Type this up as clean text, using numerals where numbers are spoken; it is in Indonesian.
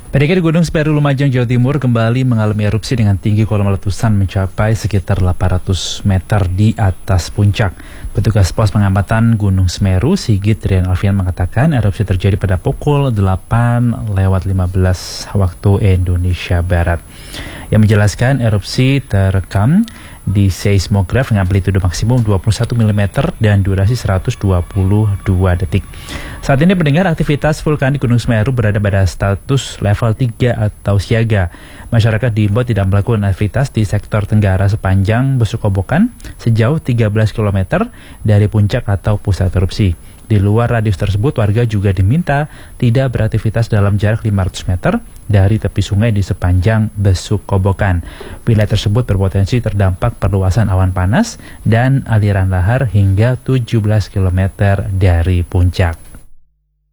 Pendekar Gunung Semeru Lumajang, Jawa Timur kembali mengalami erupsi dengan tinggi kolom letusan mencapai sekitar 800 meter di atas puncak. Petugas pos pengamatan Gunung Semeru, Sigit Rian Alfian mengatakan erupsi terjadi pada pukul 8:15 waktu Indonesia Barat. Yang menjelaskan erupsi terekam di seismograf dengan amplitudo maksimum 21 mm dan durasi 122 detik. Saat ini pendengar, aktivitas vulkanik Gunung Semeru berada pada status level 3 atau siaga. Masyarakat diimbau tidak melakukan aktivitas di sektor tenggara sepanjang Besukobokan sejauh 13 km dari puncak atau pusat erupsi. Di luar radius tersebut, warga juga diminta tidak beraktivitas dalam jarak 500 meter dari tepi sungai di sepanjang Besukobokan. Wilayah tersebut berpotensi terdampak perluasan awan panas dan aliran lahar hingga 17 km dari puncak.